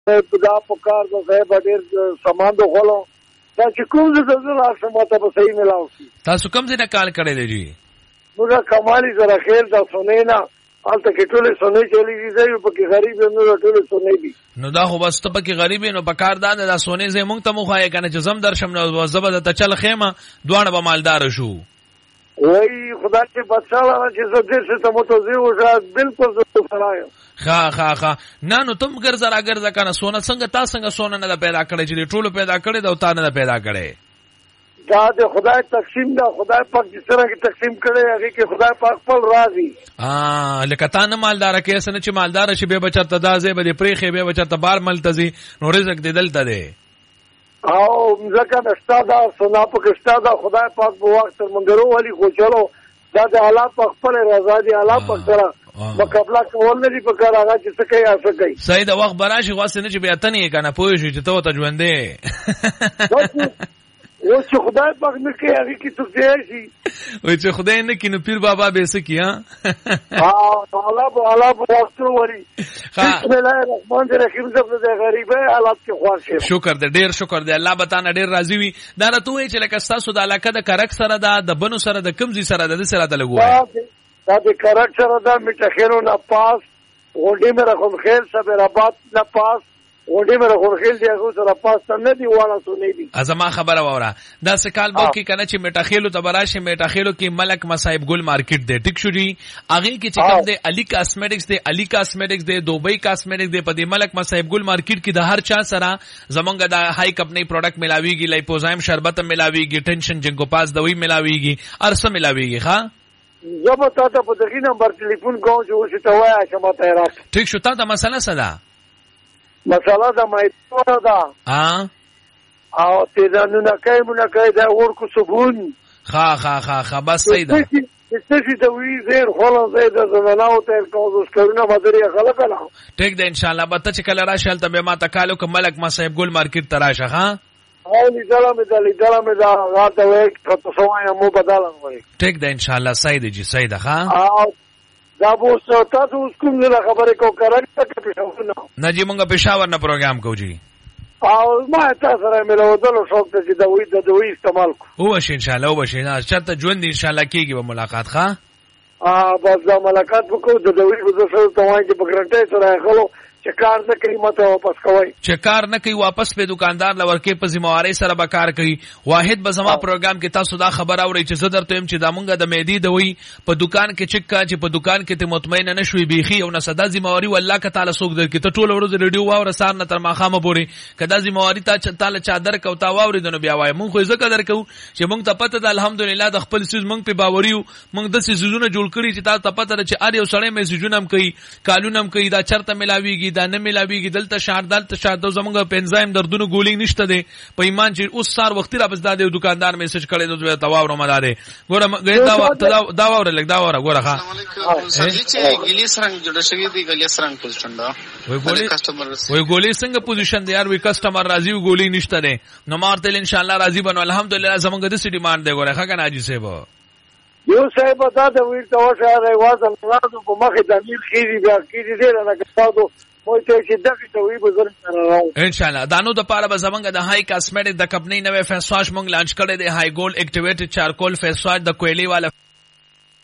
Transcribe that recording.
دا په کار د صاحب ډېر سامان د غولو دا چې کوم څه د راځه ماته په صحیح ملاو شي. تاسو کوم ځای نه کال کړی دی جی؟ موږ کمالي زره خیر دا سونې نه حالته کې ټولې سونې چلی دي زه په کې غریب نو ټولې سونې دي. نو دا خو بس ته په کې غریب نو په کار دا دا سونې زې مونږ ته مخایې کنه چې زم درشم نو زبر ته چل خېمه دوه به مالدار شو. وای خدا چې بچاله چې زه دې ته متوجه وځه بالکل زه سرایم. ها نه نو تم ګرځا کنه سونه څنګه تا څنګه سونه نه پیدا کړی چې ټولو پیدا کړی دا تا نه پیدا کړی. دا د خدای تقسیم دا خدای پاک جس طرح کی تقسیم کړي هغه کې خدای پاک خپل راضي. لکه تا نه مالدار کې اسنه چې مالدار شي به بچت دازه به پرېخې به بچت بار ملتزي نو رزق دې دلته دی. او ځکه نشتا دا سنا پاک شتا دا خدای پاک په وخت منګرو والی خو چلو دا د حالات په خپل رضا دي حالات په سره مقابله کول نه دي په کار هغه چې څه کوي اسه کوي. صحیح دا وخت براشي واسه نه چې بیا تنه کنه پوه شي چې ته ژوندې و چې خدای پاک نه کوي هغه کې څه شي و چې خدای نه کینو پیر بابا به څه کیا الله په واسطه وري. بسم الله الرحمن الرحیم زبر د غریبه حالات کې خوښ شکر دې ډیر شکر دې الله بتانه ډیر راضي وي. دا راته چې لکه تاسو د علاقه د کرک سره د بنو سره د کمزي سره د سره د لګوي دا د کرک سره د میټخیرو نه پاس غونډې مې رقم خیر صبرآباد نه پاس وړي مې غوړخیل دی هغه سره پاس نه دی واړه سونې دي. ازما خبره وره دا سکال بو کې کنه چې میټاخیلو تبراشه میټاخیلو کې ملک مصاحب ګل مارکیټ دی ټیک شو جی. هغه کې چې کوم دی علی کاسمیټکس دی علی کاسمیټکس دی دوبئی کاسمیټکس دی په دې ملک مصاحب ګل مارکیټ کې د هر چا سره زمونږ د هاي کمپنی پروډکټ ملاويږي لایپوزایم شربت ملاويږي ټینشن جنگو پاس دوی ملاويږي ارسه ملاويږي. ها زه به تاسو په دغه نمبر ټلیفون کوم چې وشي ته وایي چې ما ته راک. ټیک شو تا د مسله څه ده؟ مساله د مایتو ده او تیزانونه کوي مونږ کوي دا ورکو صبون. ها بس صحیح ده. استفی د وی زیر خلا زید زمناو ته کوز کرونه مدري خلک لا ټیک ده ان شاء الله. بته چې کله راشه ته به ما تکالو ک ملک مصاحب ګل مارکیټ تراشه. ها اولی دلم دا راته وای کته سوای مو بدلم وای. ټیک ده ان شاء الله. صحیح ده جی صحیح ده. ها دا بوس تاسو اوس کوم نه خبره کو کړل ته پېښور نه جی مونږه پېښور نه پروګرام کوو جی. او ما تاسو سره ملو دلو شوق ته چې د دوی استعمال کو او وش ان شاء الله او بشي نه چرته ژوند ان شاء الله کیږي به ملاقات. ښا بس دا ملاقات وکړو د دوی په څیر ته وایي چې په ګرانټي سره غلو چې کار نه کوي ماته واپس کوي چې کار نه کوي واپس په دکاندار لور کې په ذمہواری سره به کار کوي. واحد به زما پروګرام کې تاسو دا خبر اورئ چې زه درته يم چې دا مونږه د مېدی دوی په دکان کې چکا چې په دکان کې ته مطمئن نه شوي بيخي او نه صدا ذمہواری والله ک تعالی سوق در کې ته ټول ورځ ریډیو واور سار نه تر ماخامه پوري کدا ذمہواری ته تعالی چادر کوتا واوري دنو بیا وای مونږ خو ځکه درکو چې مونږ ته پته د الحمدلله د خپل سیز مونږ په باوریو مونږ د سیزونه جوړ کړی چې تاسو ته پته چې ار یو سړی مې سیزونه هم کوي کالونه هم کوي دا چرته ملاويږي دا نه ملاويږي دلته شهر زمونږ په انزایم دردونو ګولې نشته دي په ایمان چې اوس سار وختي را بس دا د دکاندار میسج کړي نو ته واورو مدارې ګوره دا واور لګ دا وره ګوره ها سړي چې ګلیس رنگ جوړ شوی دی ګلیس رنگ پوزیشن دا وای ګولې څنګه پوزیشن دی یار وی کسٹمر راضي ګولې نشته دي نو مارتل ان شاء الله راضي بنو الحمدلله زمونږ د سټي ډیماند دی ګوره ښه کنه اجي صاحب یو صاحب دا د ویر ته وشه راوځه نو په مخه د امیر خيري بیا کیږي دې نه کړو مو ته چې دغه ته وی بزرګ سره ان شاء الله دانو د پاره به زمونږ د هاي کاسمیټک د کمپنی نوې فیس واش مونږ لانچ کړی دی هاي ګولډ اکټیویټډ چارکول فیس واش د کویلی والا